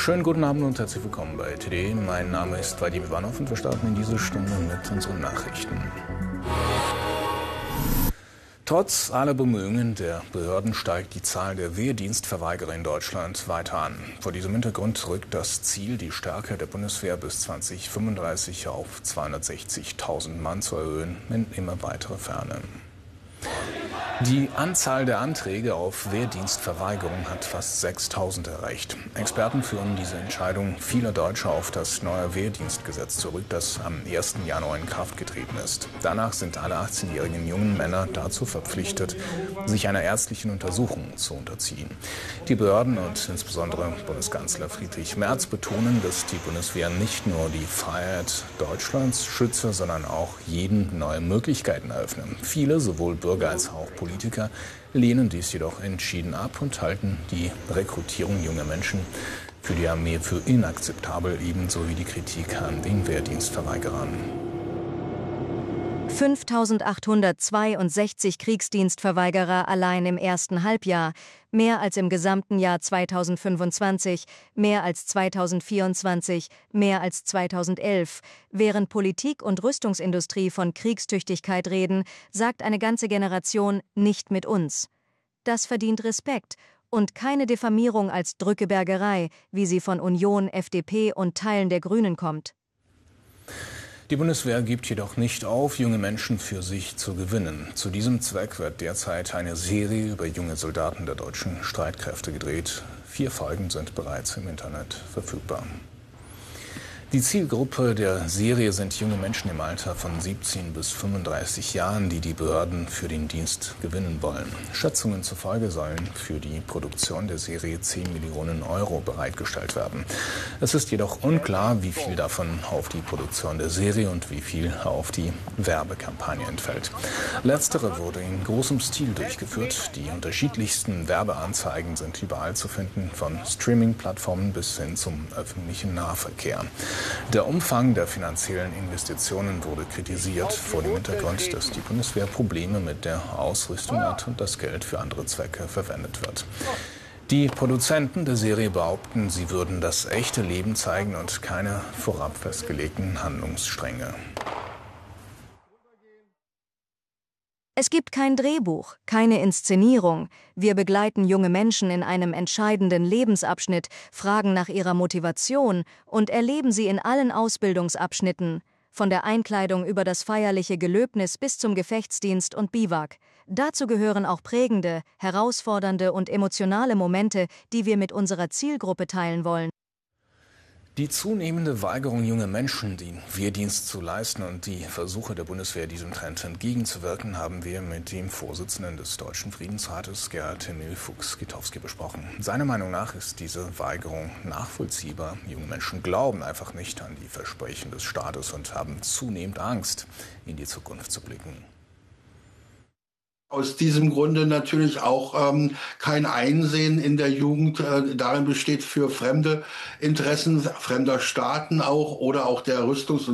Schönen guten Abend und herzlich willkommen bei TD. Mein Name ist Vadim Ivanov und wir starten in diese Stunde mit unseren Nachrichten. Trotz aller Bemühungen der Behörden steigt die Zahl der Wehrdienstverweigerer in Deutschland weiter an. Vor diesem Hintergrund rückt das Ziel, die Stärke der Bundeswehr bis 2035 auf 260.000 Mann zu erhöhen, in immer weitere Ferne. Die Anzahl der Anträge auf Wehrdienstverweigerung hat fast 6.000 erreicht. Experten führen diese Entscheidung vieler Deutscher auf das neue Wehrdienstgesetz zurück, das am 1. Januar in Kraft getreten ist. Danach sind alle 18-jährigen jungen Männer dazu verpflichtet, sich einer ärztlichen Untersuchung zu unterziehen. Die Behörden und insbesondere Bundeskanzler Friedrich Merz betonen, dass die Bundeswehr nicht nur die Freiheit Deutschlands schütze, sondern auch jedem neue Möglichkeiten eröffne. Viele, sowohl Bürger als auch Politiker, lehnen dies jedoch entschieden ab und halten die Rekrutierung junger Menschen für die Armee für inakzeptabel, ebenso wie die Kritik an den Wehrdienstverweigerern. 5.862 Kriegsdienstverweigerer allein im ersten Halbjahr, mehr als im gesamten Jahr 2025, mehr als 2024, mehr als 2011. Während Politik und Rüstungsindustrie von Kriegstüchtigkeit reden, sagt eine ganze Generation nicht mit uns. Das verdient Respekt und keine Diffamierung als Drückebergerei, wie sie von Union, FDP und Teilen der Grünen kommt. Die Bundeswehr gibt jedoch nicht auf, junge Menschen für sich zu gewinnen. Zu diesem Zweck wird derzeit eine Serie über junge Soldaten der deutschen Streitkräfte gedreht. 4 Folgen sind bereits im Internet verfügbar. Die Zielgruppe der Serie sind junge Menschen im Alter von 17 bis 35 Jahren, die die Behörden für den Dienst gewinnen wollen. Schätzungen zufolge sollen für die Produktion der Serie 10 Millionen Euro bereitgestellt werden. Es ist jedoch unklar, wie viel davon auf die Produktion der Serie und wie viel auf die Werbekampagne entfällt. Letztere wurde in großem Stil durchgeführt. Die unterschiedlichsten Werbeanzeigen sind überall zu finden, von Streaming-Plattformen bis hin zum öffentlichen Nahverkehr. Der Umfang der finanziellen Investitionen wurde kritisiert, vor dem Hintergrund, dass die Bundeswehr Probleme mit der Ausrüstung hat und das Geld für andere Zwecke verwendet wird. Die Produzenten der Serie behaupten, sie würden das echte Leben zeigen und keine vorab festgelegten Handlungsstränge. Es gibt kein Drehbuch, keine Inszenierung. Wir begleiten junge Menschen in einem entscheidenden Lebensabschnitt, fragen nach ihrer Motivation und erleben sie in allen Ausbildungsabschnitten, von der Einkleidung über das feierliche Gelöbnis bis zum Gefechtsdienst und Biwak. Dazu gehören auch prägende, herausfordernde und emotionale Momente, die wir mit unserer Zielgruppe teilen wollen. Die zunehmende Weigerung junger Menschen, den Wehrdienst zu leisten und die Versuche der Bundeswehr, diesem Trend entgegenzuwirken, haben wir mit dem Vorsitzenden des Deutschen Friedensrates, Gerhard Emil Fuchs-Gitowski, besprochen. Seiner Meinung nach ist diese Weigerung nachvollziehbar. Junge Menschen glauben einfach nicht an die Versprechen des Staates und haben zunehmend Angst, in die Zukunft zu blicken. Aus diesem Grunde natürlich auch kein Einsehen in der Jugend darin besteht für fremde Interessen, fremder Staaten auch oder auch der Rüstungs-